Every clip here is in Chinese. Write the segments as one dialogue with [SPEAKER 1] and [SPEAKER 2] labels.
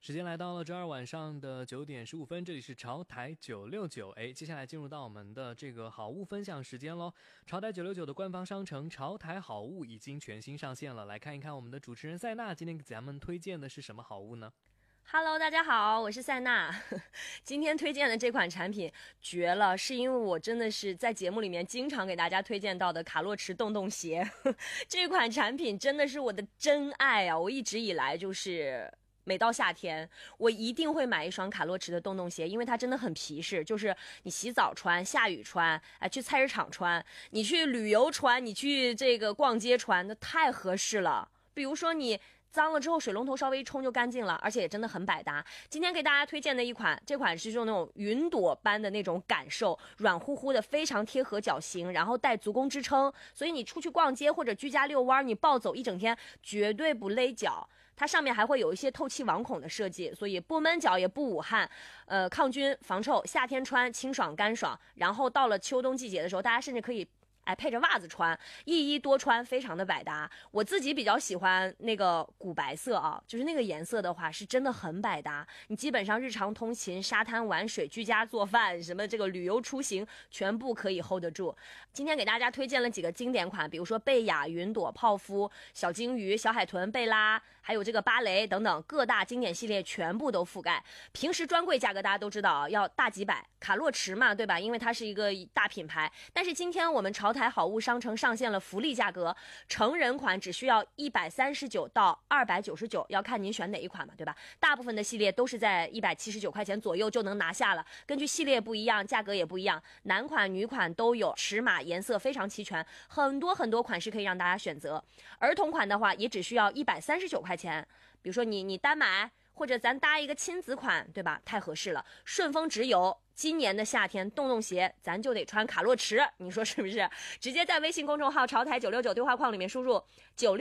[SPEAKER 1] 时间来到了周二晚上的9点15分，这里是潮台969。接下来进入到我们的这个好物分享时间咯。潮台969的官方商城潮台好物已经全新上线了，来看一看我们的主持人塞娜今天给咱们推荐的是什么好物呢
[SPEAKER 2] ？Hello， 大家好，我是塞娜。今天推荐的这款产品绝了，是因为我真的是在节目里面经常给大家推荐到的卡洛驰洞洞鞋。这款产品真的是我的真爱啊！我一直以来就是每到夏天，我一定会买一双卡洛驰的洞洞鞋，因为它真的很皮实，就是你洗澡穿、下雨穿，去菜市场穿，你去旅游穿，你去这个逛街穿，那太合适了。比如说你脏了之后水龙头稍微一冲就干净了，而且也真的很百搭。今天给大家推荐的一款，这款是用那种云朵般的那种感受，软乎乎的，非常贴合脚型，然后带足弓支撑，所以你出去逛街或者居家遛弯，你暴走一整天绝对不勒脚。它上面还会有一些透气网孔的设计，所以不闷脚也不捂汗，抗菌防臭，夏天穿清爽干爽，然后到了秋冬季节的时候，大家甚至可以配着袜子穿，一衣多穿，非常的百搭。我自己比较喜欢那个古白色啊，就是那个颜色的话是真的很百搭，你基本上日常通勤、沙滩玩水、居家做饭，什么这个旅游出行全部可以 hold 得住。今天给大家推荐了几个经典款，比如说贝雅、云朵、泡芙、小鲸鱼、小海豚、贝拉，还有这个芭蕾等等各大经典系列全部都覆盖。平时专柜价格大家都知道要大几百，卡洛驰嘛，对吧？因为它是一个大品牌，但是今天我们潮台好物商城上线了福利价格，成人款只需要139到299，要看您选哪一款嘛，对吧？大部分的系列都是在179块钱左右就能拿下了，根据系列不一样，价格也不一样，男款女款都有，尺码颜色非常齐全，很多款式可以让大家选择。儿童款的话也只需要139块钱，比如说你单买，或者咱搭一个亲子款，对吧？太合适了。顺丰直邮，今年的夏天洞洞鞋咱就得穿卡洛驰，你说是不是？直接在微信公众号潮台969对话框里面输入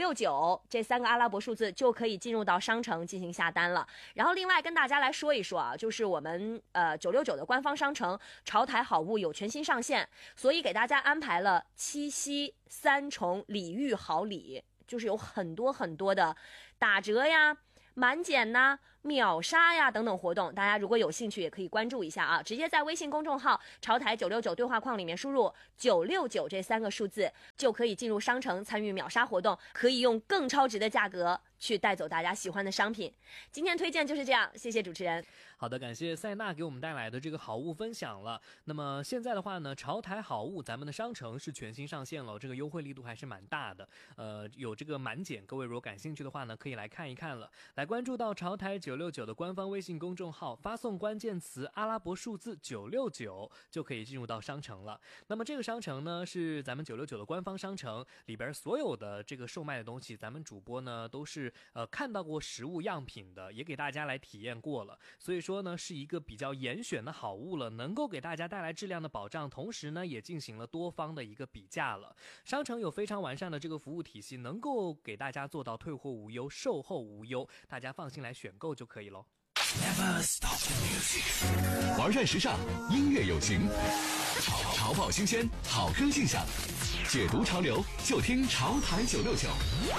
[SPEAKER 2] 969这3个阿拉伯数字，就可以进入到商城进行下单了。然后另外跟大家来说一说啊，就是我们969的官方商城潮台好物有全新上线，所以给大家安排了七夕3重礼遇好礼，就是有很多的打折呀、满减呐、秒杀呀等等活动，大家如果有兴趣也可以关注一下啊！直接在微信公众号潮台969对话框里面输入969这3个数字，就可以进入商城参与秒杀活动，可以用更超值的价格去带走大家喜欢的商品。今天推荐就是这样，谢谢主持人。
[SPEAKER 1] 好的，感谢塞娜给我们带来的这个好物分享了。那么现在的话呢，潮台好物咱们的商城是全新上线了，这个优惠力度还是蛮大的，有这个满减，各位如果感兴趣的话呢，可以来看一看了。来关注到潮台969的官方微信公众号，发送关键词阿拉伯数字969就可以进入到商城了。那么这个商城呢是咱们969的官方商城，里边所有的这个售卖的东西，咱们主播呢都是看到过实物样品的，也给大家来体验过了，所以说呢是一个比较严选的好物了，能够给大家带来质量的保障，同时呢也进行了多方的一个比价了。商城有非常完善的这个服务体系，能够给大家做到退货无忧、售后无忧，大家放心来选购就可以咯。
[SPEAKER 3] 玩转时尚，音乐有情，潮爆新鲜，好歌信箱，解读潮流就听潮台969。